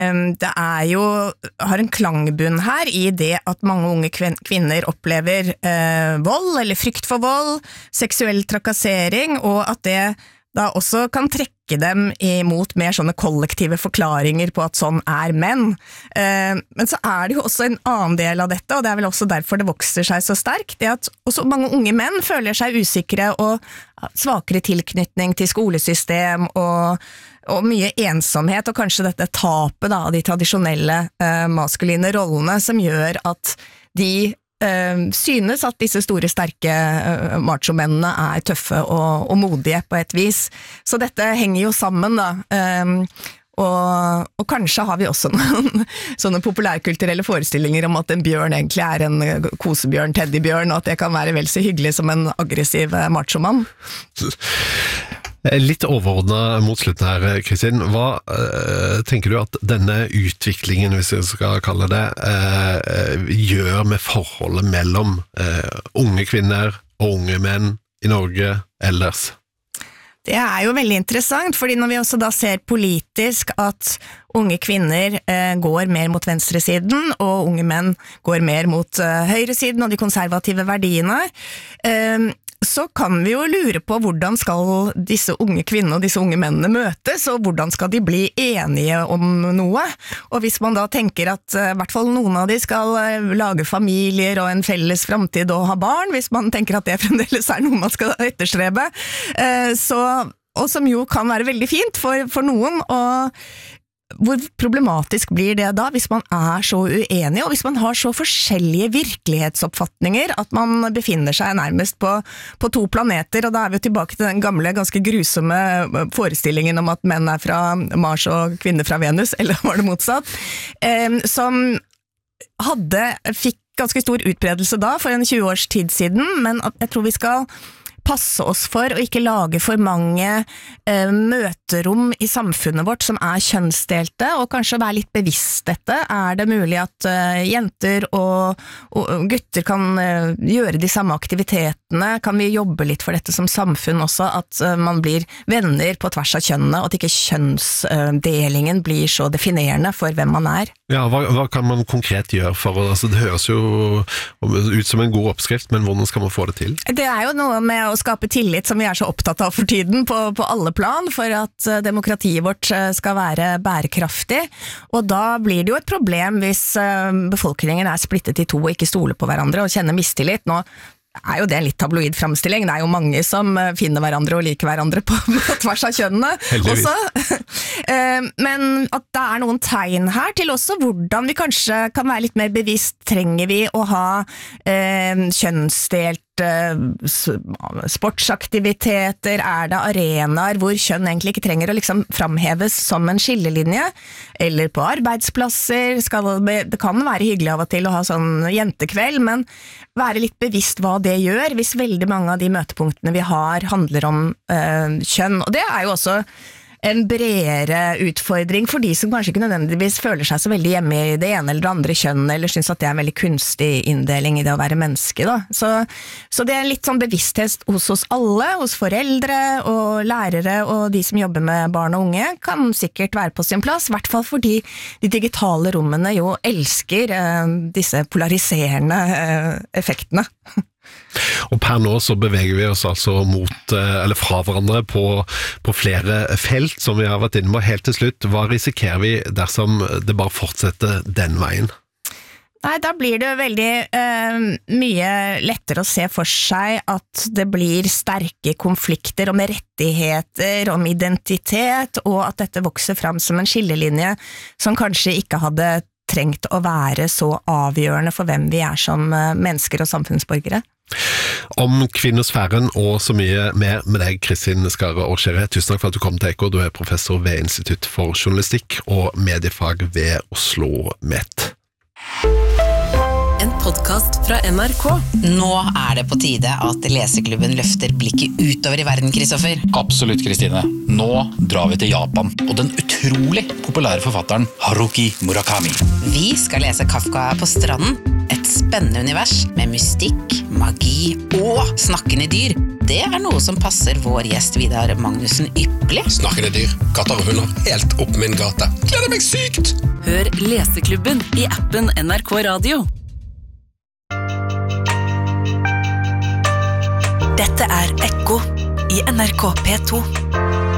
det jo, har en klangbunn her I det at mange unge kvinner opplever vold, eller frykt for vold, seksuell trakassering, og at det da også kan trekke dem imot mer sånne kollektive forklaringer på at sånn menn. Men så det jo også en annen del av dette, og det vel også derfor det vokser seg så sterkt, det at også mange unge menn føler seg usikre og svakere tilknytning til skolesystem og mye ensomhet, og kanskje dette tapet da, av de tradisjonelle maskuline rollene som gjør at de synes at disse store, sterke machomennene tøffe og modige på et vis. Så dette henger jo sammen da, og kanskje har vi også noen sånne populærkulturelle forestillinger om at en bjørn egentlig en kosebjørn, teddybjørn, og at det kan være vel så hyggelig som en aggressiv machomann. Litt overordnet mot slutten her, Kristin. Hva tenker du at denne utviklingen, hvis jeg skal kalle det, gjør med forholdet mellom unge kvinner og unge menn I Norge ellers? Det jo veldig interessant, fordi når vi også da ser politisk at unge kvinner går mer mot venstresiden, og unge menn går mer mot høyresiden og de konservative verdiene, så kan vi jo lure på hvordan skal disse unge kvinnene og disse unge mennene møtes, og hvordan skal de bli enige om noe. Og hvis man da tenker at I hvert fall noen av de skal lage familier og en felles fremtid og ha barn, hvis man tenker at det fremdeles noe man skal etterstrebe, og som jo kan være veldig fint for noen, og hvor problematisk blir det da hvis man så uenig, og hvis man har så forskjellige virkelighetsoppfatninger at man befinner seg nærmest på to planeter, og da vi jo tilbake til den gamle, ganske grusomme forestillingen om at menn fra Mars og kvinner fra Venus, eller var det motsatt, som fikk ganske stor utbredelse da, for en 20 års tid siden, men jeg tror vi skal passe oss for å ikke lage for mange møterom I samfunnet vårt som kjønnsdelte, og kanskje være litt bevisst dette. Det mulig at jenter og gutter kan gjøre de samme aktivitetene? Kan vi jobbe litt for dette som samfunn også, at man blir venner på tvers av kjønnene, og at ikke kjønnsdelingen blir så definerende for hvem man Ja, hva kan man konkret gjøre for altså, det høres jo ut som en god oppskrift, men hvordan skal man få det til? Det jo noe med å skape tillit som vi så opptatt av for tiden på alle plan, for at demokratiet vårt skal være bærekraftig, og da blir det jo et problem hvis befolkningen splittet I to og ikke stoler på hverandre og kjenner mistillit. Nå jo det en litt tabloid fremstilling, det jo mange som finner hverandre og liker hverandre på tvers av kjønnene også. Men at det noen tegn her til også hvordan vi kanskje kan være litt mer bevisst, trenger vi å ha kjønnsdelt sportsaktiviteter, det arenaer hvor kjønn egentlig ikke trenger å liksom framheves som en skillelinje, eller på arbeidsplasser, det kan være hyggelig av og til å ha sånn jentekveld, men være litt bevisst hva det gjør, hvis veldig mange av de møtepunktene vi har handler om kjønn, og det jo også en bredere utfordring for de som kanskje ikke nødvendigvis føler seg så veldig hjemme I det ene eller det andre kjønnet, eller synes at det en veldig kunstig inndeling I det å være menneske. Da. Så det en litt sånn bevissthet hos oss alle, hos foreldre og lærere og de som jobber med barn og unge, kan sikkert være på sin plass, I hvert fall fordi de digitale rommene jo elsker disse polariserende effektene. Og per nå så beveger vi oss altså mot, eller fra hverandre på flere felt som vi har vært inne på. Helt til slutt, hva risikerer vi dersom det bare fortsetter den veien? Nei, da blir det veldig mye lettere å se for seg at det blir sterke konflikter om rettigheter, om identitet, og at dette vokser fram som en skillelinje som kanskje ikke hadde trengt å være så avgjørende for hvem vi som mennesker og samfunnsborgere. Om kvinnosfæren og så mye mer med deg, Kristin Skarre Årskjære. Tusen takk for at du kom til Eko. Du professor ved Institutt for journalistikk og mediefag ved Oslo Met. En podcast fra NRK. Nå det på tide at Leseklubben løfter blikket utover I verden, Kristoffer. Absolutt, Kristine. Nå drar vi til Japan, og den utrolig populære forfatteren Haruki Murakami. Vi skal lese Kafka på stranden. Et spennende univers med mystikk, magi og snakkende dyr. det noe som passer vår gjest Vidar Magnussen ypperlig. Snakkende dyr, katter og hunder, helt opp min gate. Gleder meg sykt! Hør Leseklubben I appen NRK Radio. Dette Ekko I NRK P2.